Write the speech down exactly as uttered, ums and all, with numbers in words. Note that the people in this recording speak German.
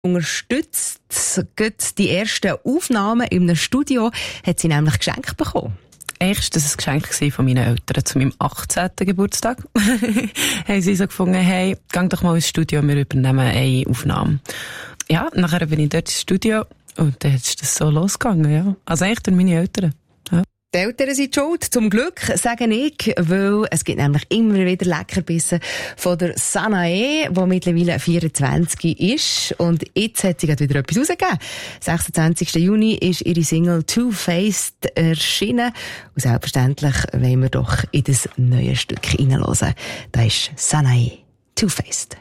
Unterstützt die ersten Aufnahmen in einem Studio, hat sie nämlich geschenkt bekommen. Eigentlich war das ein Geschenk von meinen Eltern zu meinem achtzehnten Geburtstag. Haben sie so gefunden, hey, geh doch mal ins Studio, wir übernehmen eine Aufnahme. Ja, nachher bin ich dort ins Studio und dann ist das so losgegangen, ja. Also eigentlich durch meine Eltern. Ja. Die Eltern sind schuld, zum Glück, sage ich, weil es gibt nämlich immer wieder Leckerbissen von der Sanae, die mittlerweile vierundzwanzig ist. Und jetzt hat sie gerade wieder etwas rausgegeben. sechsundzwanzigsten Juni ist ihre Single Two-Faced erschienen. Und selbstverständlich wollen wir doch in das neue Stück hineinhören. Da ist Sanae, Two-Faced.